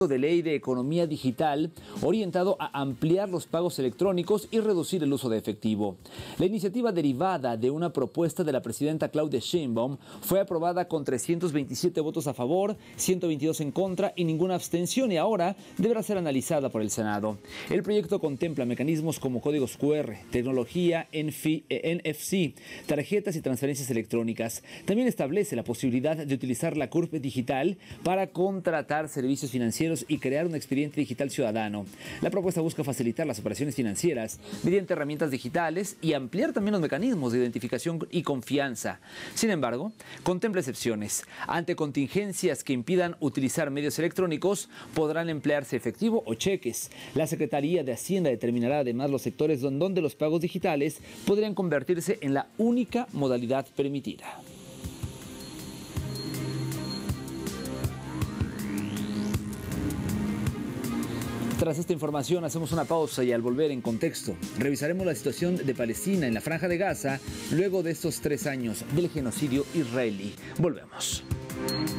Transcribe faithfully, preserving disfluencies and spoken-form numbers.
de ley de economía digital orientado a ampliar los pagos electrónicos y reducir el uso de efectivo. La iniciativa derivada de una propuesta de la presidenta Claudia Sheinbaum fue aprobada con trescientos veintisiete votos a favor, ciento veintidós en contra y ninguna abstención, y ahora deberá ser analizada por el Senado. El proyecto contempla mecanismos como códigos cu erre, tecnología ene efe ce, tarjetas y transferencias electrónicas. También establece la posibilidad de utilizar la C U R P digital para contratar servicios financieros y crear un expediente digital ciudadano. La propuesta busca facilitar las operaciones financieras mediante herramientas digitales y ampliar también los mecanismos de identificación y confianza. Sin embargo, contempla excepciones. Ante contingencias que impidan utilizar medios electrónicos, podrán emplearse efectivo o cheques. La Secretaría de Hacienda determinará además los sectores donde los pagos digitales podrían convertirse en la única modalidad permitida. Tras esta información hacemos una pausa y al volver en contexto revisaremos la situación de Palestina en la Franja de Gaza luego de estos tres años del genocidio israelí. Volvemos.